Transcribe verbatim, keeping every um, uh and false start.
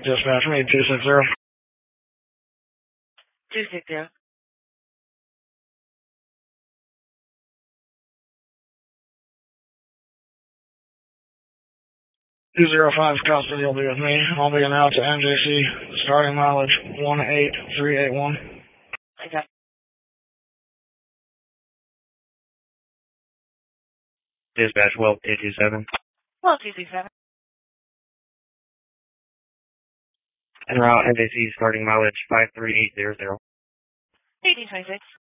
Dispatch me, two six zero. two six zero. two zero five custody will be with me. I'll be out to N J C, starting mileage one eight three eight one. Okay. Dispatch, well, eight two seven. Well, two two seven. En route, N J C, starting mileage five three eight zero zero. eighteen twenty-six.